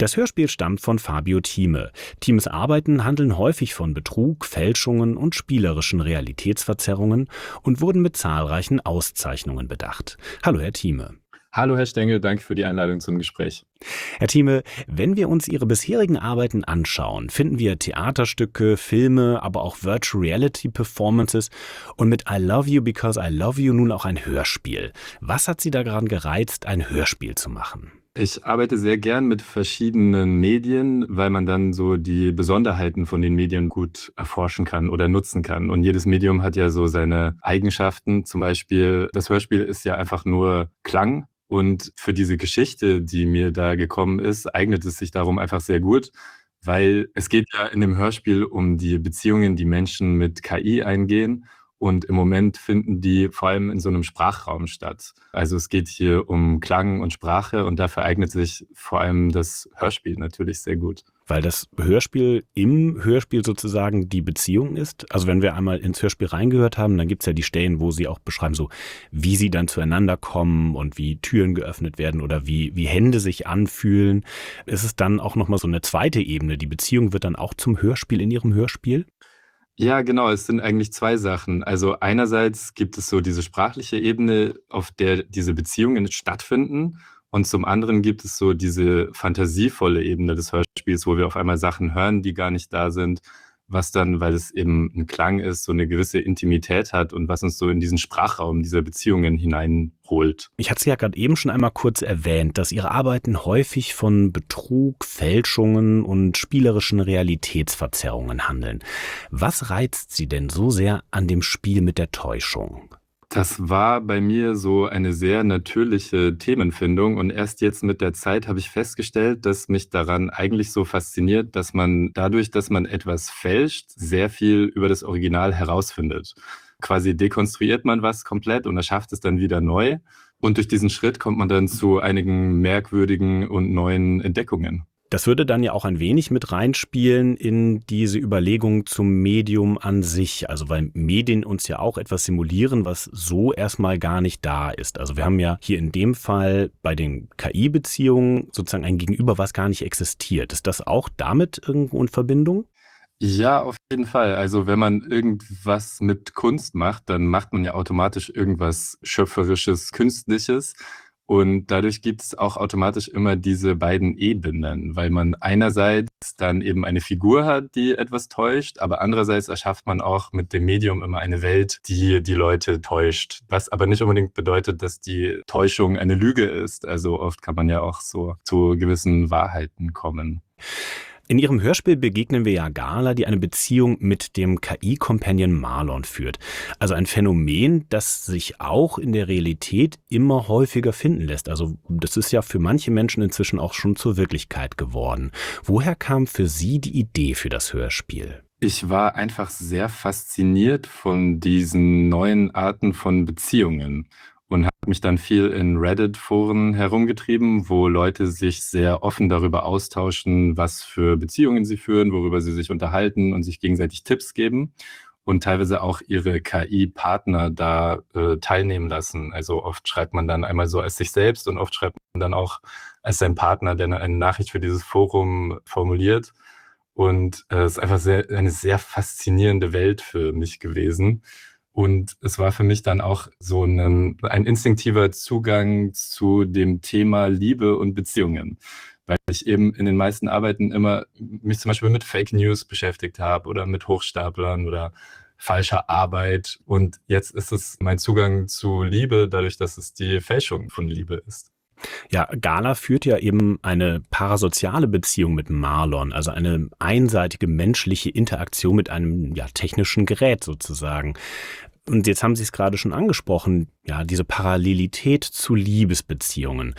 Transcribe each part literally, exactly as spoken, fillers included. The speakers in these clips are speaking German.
Das Hörspiel stammt von Fabio Thieme. Thiemes Arbeiten handeln häufig von Betrug, Fälschungen und spielerischen Realitätsverzerrungen und wurden mit zahlreichen Auszeichnungen bedacht. Hallo, Herr Thieme. Hallo Herr Stengel, danke für die Einladung zum Gespräch. Herr Thieme, wenn wir uns Ihre bisherigen Arbeiten anschauen, finden wir Theaterstücke, Filme, aber auch Virtual Reality Performances und mit I Love You Because I Love You nun auch ein Hörspiel. Was hat Sie daran gereizt, ein Hörspiel zu machen? Ich arbeite sehr gern mit verschiedenen Medien, weil man dann so die Besonderheiten von den Medien gut erforschen kann oder nutzen kann. Und jedes Medium hat ja so seine Eigenschaften. Zum Beispiel, das Hörspiel ist ja einfach nur Klang. Und für diese Geschichte, die mir da gekommen ist, eignet es sich darum einfach sehr gut, weil es geht ja in dem Hörspiel um die Beziehungen, die Menschen mit K I eingehen. Und im Moment finden die vor allem in so einem Sprachraum statt. Also es geht hier um Klang und Sprache und dafür eignet sich vor allem das Hörspiel natürlich sehr gut. Weil das Hörspiel im Hörspiel sozusagen die Beziehung ist. Also wenn wir einmal ins Hörspiel reingehört haben, dann gibt es ja die Stellen, wo Sie auch beschreiben, so wie sie dann zueinander kommen und wie Türen geöffnet werden oder wie, wie Hände sich anfühlen. Ist es dann auch nochmal so eine zweite Ebene? Die Beziehung wird dann auch zum Hörspiel in Ihrem Hörspiel? Ja, genau, es sind eigentlich zwei Sachen. Also einerseits gibt es so diese sprachliche Ebene, auf der diese Beziehungen stattfinden. Und zum anderen gibt es so diese fantasievolle Ebene des Hörspiels, wo wir auf einmal Sachen hören, die gar nicht da sind, was dann, weil es eben ein Klang ist, so eine gewisse Intimität hat und was uns so in diesen Sprachraum dieser Beziehungen hineinholt. Ich hatte es ja gerade eben schon einmal kurz erwähnt, dass Ihre Arbeiten häufig von Betrug, Fälschungen und spielerischen Realitätsverzerrungen handeln. Was reizt Sie denn so sehr an dem Spiel mit der Täuschung? Das war bei mir so eine sehr natürliche Themenfindung und erst jetzt mit der Zeit habe ich festgestellt, dass mich daran eigentlich so fasziniert, dass man dadurch, dass man etwas fälscht, sehr viel über das Original herausfindet. Quasi dekonstruiert man was komplett und erschafft es dann wieder neu und durch diesen Schritt kommt man dann zu einigen merkwürdigen und neuen Entdeckungen. Das würde dann ja auch ein wenig mit reinspielen in diese Überlegung zum Medium an sich. Also weil Medien uns ja auch etwas simulieren, was so erstmal gar nicht da ist. Also wir haben ja hier in dem Fall bei den K I-Beziehungen sozusagen ein Gegenüber, was gar nicht existiert. Ist das auch damit irgendwo in Verbindung? Ja, auf jeden Fall. Also wenn man irgendwas mit Kunst macht, dann macht man ja automatisch irgendwas Schöpferisches, Künstliches. Und dadurch gibt es auch automatisch immer diese beiden Ebenen, weil man einerseits dann eben eine Figur hat, die etwas täuscht, aber andererseits erschafft man auch mit dem Medium immer eine Welt, die die Leute täuscht. Was aber nicht unbedingt bedeutet, dass die Täuschung eine Lüge ist. Also oft kann man ja auch so zu gewissen Wahrheiten kommen. In Ihrem Hörspiel begegnen wir ja Gala, die eine Beziehung mit dem K I-Companion Marlon führt. Also ein Phänomen, das sich auch in der Realität immer häufiger finden lässt. Also das ist ja für manche Menschen inzwischen auch schon zur Wirklichkeit geworden. Woher kam für Sie die Idee für das Hörspiel? Ich war einfach sehr fasziniert von diesen neuen Arten von Beziehungen und habe mich dann viel in Reddit-Foren herumgetrieben, wo Leute sich sehr offen darüber austauschen, was für Beziehungen sie führen, worüber sie sich unterhalten und sich gegenseitig Tipps geben und teilweise auch ihre K I-Partner da äh, teilnehmen lassen. Also oft schreibt man dann einmal so als sich selbst und oft schreibt man dann auch als sein Partner, der eine Nachricht für dieses Forum formuliert. Und äh, es ist einfach sehr, eine sehr faszinierende Welt für mich gewesen. Und es war für mich dann auch so ein, ein instinktiver Zugang zu dem Thema Liebe und Beziehungen, weil ich eben in den meisten Arbeiten immer mich zum Beispiel mit Fake News beschäftigt habe oder mit Hochstaplern oder falscher Arbeit. Und jetzt ist es mein Zugang zu Liebe, dadurch, dass es die Fälschung von Liebe ist. Ja, Gala führt ja eben eine parasoziale Beziehung mit Marlon, also eine einseitige menschliche Interaktion mit einem ja, technischen Gerät sozusagen. Und jetzt haben Sie es gerade schon angesprochen, ja, diese Parallelität zu Liebesbeziehungen.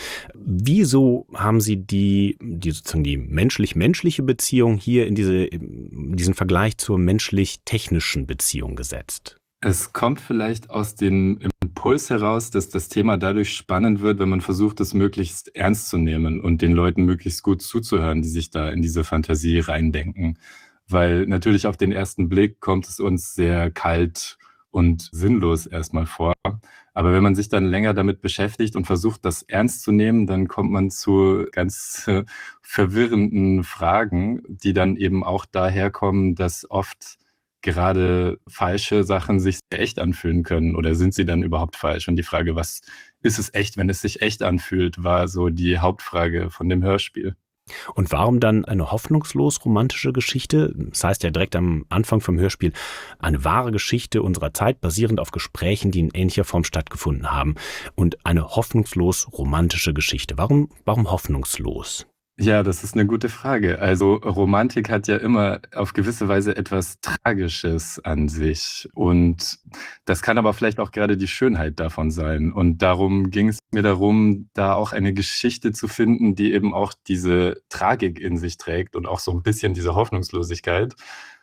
Wieso haben Sie die, die sozusagen die menschlich-menschliche Beziehung hier in diese, in diesen Vergleich zur menschlich-technischen Beziehung gesetzt? Es kommt vielleicht aus dem Impuls heraus, dass das Thema dadurch spannend wird, wenn man versucht, es möglichst ernst zu nehmen und den Leuten möglichst gut zuzuhören, die sich da in diese Fantasie reindenken. Weil natürlich auf den ersten Blick kommt es uns sehr kalt und sinnlos erstmal vor. Aber wenn man sich dann länger damit beschäftigt und versucht, das ernst zu nehmen, dann kommt man zu ganz äh, verwirrenden Fragen, die dann eben auch daherkommen, dass oft gerade falsche Sachen sich sehr echt anfühlen können, oder sind sie dann überhaupt falsch? Und die Frage, was ist es echt, wenn es sich echt anfühlt, war so die Hauptfrage von dem Hörspiel. Und warum dann eine hoffnungslos romantische Geschichte? Das heißt ja direkt am Anfang vom Hörspiel, eine wahre Geschichte unserer Zeit, basierend auf Gesprächen, die in ähnlicher Form stattgefunden haben. Und eine hoffnungslos romantische Geschichte. Warum, warum hoffnungslos? Ja, das ist eine gute Frage. Also, Romantik hat ja immer auf gewisse Weise etwas Tragisches an sich, und das kann aber vielleicht auch gerade die Schönheit davon sein. Und darum ging es mir darum, da auch eine Geschichte zu finden, die eben auch diese Tragik in sich trägt und auch so ein bisschen diese Hoffnungslosigkeit,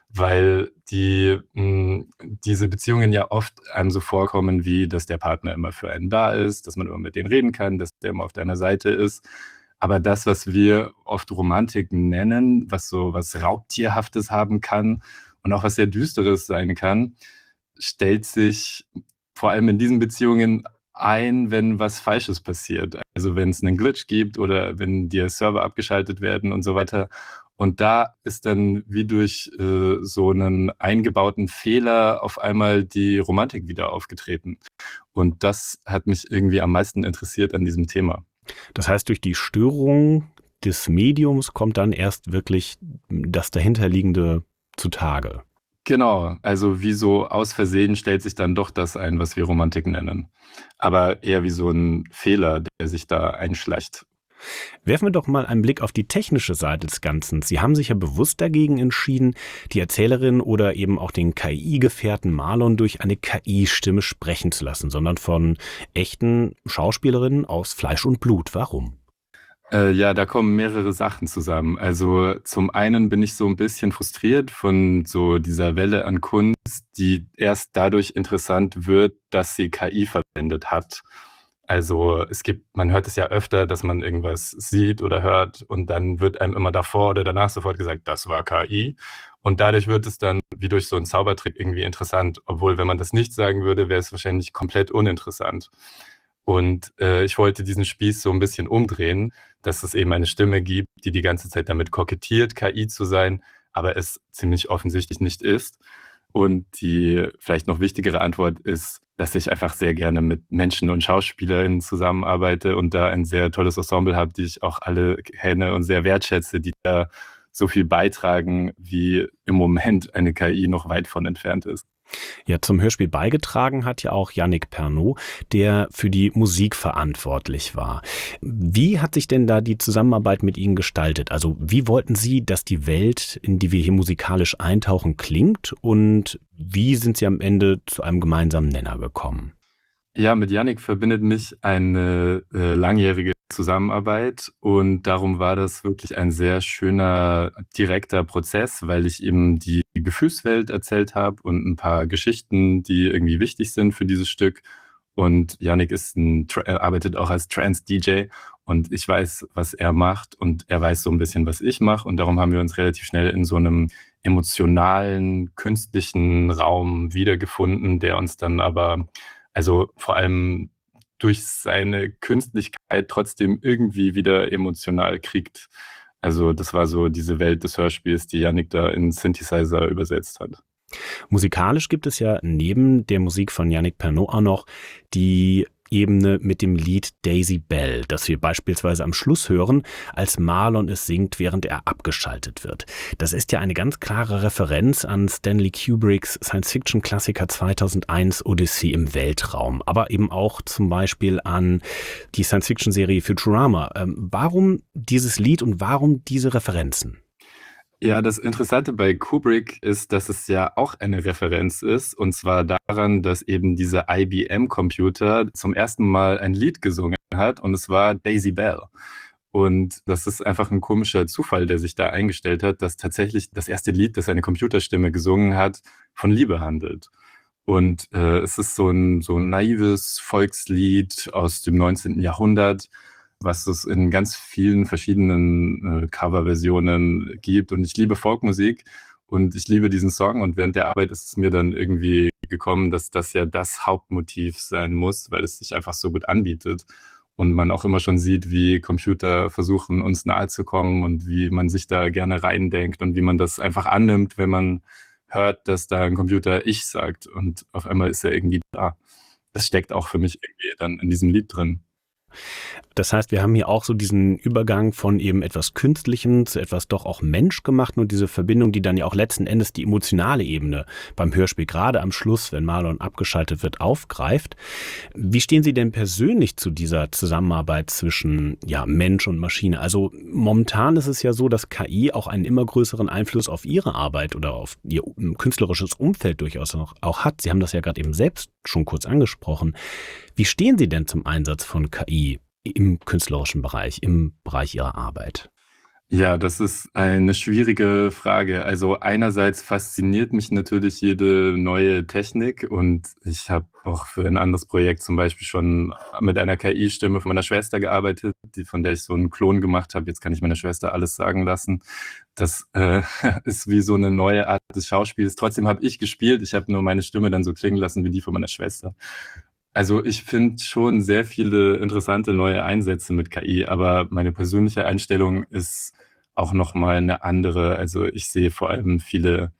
weil die hm, diese Beziehungen ja oft einem so vorkommen, wie dass der Partner immer für einen da ist, dass man immer mit denen reden kann, dass der immer auf deiner Seite ist. Aber das, was wir oft Romantik nennen, was so was Raubtierhaftes haben kann und auch was sehr Düsteres sein kann, stellt sich vor allem in diesen Beziehungen ein, wenn was Falsches passiert. Also wenn es einen Glitch gibt oder wenn die Server abgeschaltet werden und so weiter. Und da ist dann wie durch äh, so einen eingebauten Fehler auf einmal die Romantik wieder aufgetreten. Und das hat mich irgendwie am meisten interessiert an diesem Thema. Das heißt, durch die Störung des Mediums kommt dann erst wirklich das dahinterliegende zutage. Genau, also wie so aus Versehen stellt sich dann doch das ein, was wir Romantik nennen. Aber eher wie so ein Fehler, der sich da einschleicht. Werfen wir doch mal einen Blick auf die technische Seite des Ganzen. Sie haben sich ja bewusst dagegen entschieden, die Erzählerin oder eben auch den K I-Gefährten Marlon durch eine K I-Stimme sprechen zu lassen, sondern von echten Schauspielerinnen aus Fleisch und Blut. Warum? Äh, ja, da kommen mehrere Sachen zusammen. Also zum einen bin ich so ein bisschen frustriert von so dieser Welle an Kunst, die erst dadurch interessant wird, dass sie K I verwendet hat. Also es gibt, man hört es ja öfter, dass man irgendwas sieht oder hört und dann wird einem immer davor oder danach sofort gesagt, das war K I. Und dadurch wird es dann wie durch so einen Zaubertrick irgendwie interessant. Obwohl, wenn man das nicht sagen würde, wäre es wahrscheinlich komplett uninteressant. Und äh, ich wollte diesen Spieß so ein bisschen umdrehen, dass es eben eine Stimme gibt, die die ganze Zeit damit kokettiert, K I zu sein, aber es ziemlich offensichtlich nicht ist. Und die vielleicht noch wichtigere Antwort ist, dass ich einfach sehr gerne mit Menschen und Schauspielerinnen zusammenarbeite und da ein sehr tolles Ensemble habe, die ich auch alle kenne und sehr wertschätze, die da so viel beitragen, wie im Moment eine K I noch weit von entfernt ist. Ja, zum Hörspiel beigetragen hat ja auch Yannick Pernaut, der für die Musik verantwortlich war. Wie hat sich denn da die Zusammenarbeit mit Ihnen gestaltet? Also wie wollten Sie, dass die Welt, in die wir hier musikalisch eintauchen, klingt, und wie sind Sie am Ende zu einem gemeinsamen Nenner gekommen? Ja, mit Yannick verbindet mich eine äh, langjährige Zusammenarbeit, und darum war das wirklich ein sehr schöner, direkter Prozess, weil ich ihm die Gefühlswelt erzählt habe und ein paar Geschichten, die irgendwie wichtig sind für dieses Stück. Und Yannick ist ein, Tra- er arbeitet auch als Trance-D J, und ich weiß, was er macht, und er weiß so ein bisschen, was ich mache, und darum haben wir uns relativ schnell in so einem emotionalen, künstlichen Raum wiedergefunden, der uns dann aber also vor allem durch seine Künstlichkeit trotzdem irgendwie wieder emotional kriegt. Also das war so diese Welt des Hörspiels, die Yannick da in Synthesizer übersetzt hat. Musikalisch gibt es ja neben der Musik von Yannick Pernaut auch noch die Ebene mit dem Lied Daisy Bell, das wir beispielsweise am Schluss hören, als Marlon es singt, während er abgeschaltet wird. Das ist ja eine ganz klare Referenz an Stanley Kubricks Science-Fiction-Klassiker zweitausendeins Odyssee im Weltraum, aber eben auch zum Beispiel an die Science-Fiction-Serie Futurama. Ähm, warum dieses Lied und warum diese Referenzen? Ja, das Interessante bei Kubrick ist, dass es ja auch eine Referenz ist, und zwar daran, dass eben dieser I B M-Computer zum ersten Mal ein Lied gesungen hat, und es war Daisy Bell. Und das ist einfach ein komischer Zufall, der sich da eingestellt hat, dass tatsächlich das erste Lied, das eine Computerstimme gesungen hat, von Liebe handelt. Und äh, es ist so ein, so ein naives Volkslied aus dem neunzehnten Jahrhundert, was es in ganz vielen verschiedenen äh, Coverversionen gibt. Und ich liebe Folkmusik und ich liebe diesen Song. Und während der Arbeit ist es mir dann irgendwie gekommen, dass das ja das Hauptmotiv sein muss, weil es sich einfach so gut anbietet. Und man auch immer schon sieht, wie Computer versuchen, uns nahe zu kommen und wie man sich da gerne reindenkt und wie man das einfach annimmt, wenn man hört, dass da ein Computer Ich sagt und auf einmal ist er irgendwie da. Das steckt auch für mich irgendwie dann in diesem Lied drin. Das heißt, wir haben hier auch so diesen Übergang von eben etwas Künstlichem zu etwas doch auch Menschgemachten und diese Verbindung, die dann ja auch letzten Endes die emotionale Ebene beim Hörspiel gerade am Schluss, wenn Marlon abgeschaltet wird, aufgreift. Wie stehen Sie denn persönlich zu dieser Zusammenarbeit zwischen ja, Mensch und Maschine? Also momentan ist es ja so, dass K I auch einen immer größeren Einfluss auf Ihre Arbeit oder auf Ihr künstlerisches Umfeld durchaus auch, auch hat. Sie haben das ja gerade eben selbst schon kurz angesprochen. Wie stehen Sie denn zum Einsatz von K I im künstlerischen Bereich, im Bereich Ihrer Arbeit? Ja, das ist eine schwierige Frage. Also einerseits fasziniert mich natürlich jede neue Technik und ich habe auch für ein anderes Projekt zum Beispiel schon mit einer K I-Stimme von meiner Schwester gearbeitet, die, von der ich so einen Klon gemacht habe. Jetzt kann ich meiner Schwester alles sagen lassen. Das äh, ist wie so eine neue Art des Schauspiels. Trotzdem habe ich gespielt. Ich habe nur meine Stimme dann so klingen lassen wie die von meiner Schwester. Also ich finde schon sehr viele interessante neue Einsätze mit K I, aber meine persönliche Einstellung ist auch nochmal eine andere. Also ich sehe vor allem viele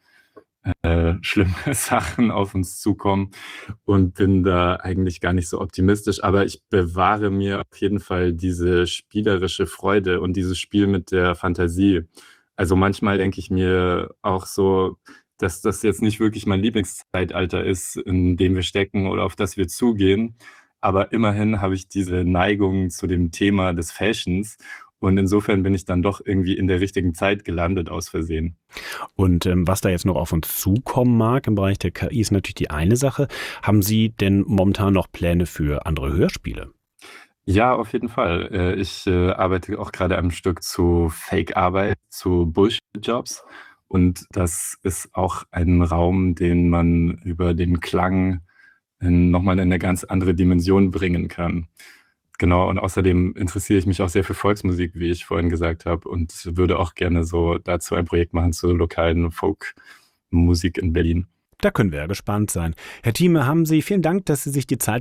äh, schlimme Sachen auf uns zukommen und bin da eigentlich gar nicht so optimistisch. Aber ich bewahre mir auf jeden Fall diese spielerische Freude und dieses Spiel mit der Fantasie. Also manchmal denke ich mir auch so, dass das jetzt nicht wirklich mein Lieblingszeitalter ist, in dem wir stecken oder auf das wir zugehen. Aber immerhin habe ich diese Neigung zu dem Thema des Fashions. Und insofern bin ich dann doch irgendwie in der richtigen Zeit gelandet aus Versehen. Und ähm, was da jetzt noch auf uns zukommen mag im Bereich der K I ist natürlich die eine Sache. Haben Sie denn momentan noch Pläne für andere Hörspiele? Ja, auf jeden Fall. Äh, Ich äh, arbeite auch gerade am Stück zu Fake-Arbeit, zu Bullshit-Jobs. Und das ist auch ein Raum, den man über den Klang in, nochmal in eine ganz andere Dimension bringen kann. Genau, und außerdem interessiere ich mich auch sehr für Volksmusik, wie ich vorhin gesagt habe, und würde auch gerne so dazu ein Projekt machen zur lokalen Folkmusik in Berlin. Da können wir ja gespannt sein. Herr Thieme, haben Sie vielen Dank, dass Sie sich die Zeit